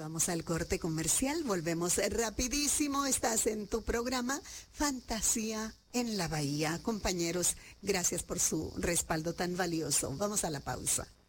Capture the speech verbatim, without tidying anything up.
Vamos al corte comercial, volvemos rapidísimo. Estás en tu programa Fantasía en la Bahía. Compañeros, gracias por su respaldo tan valioso. Vamos a la pausa.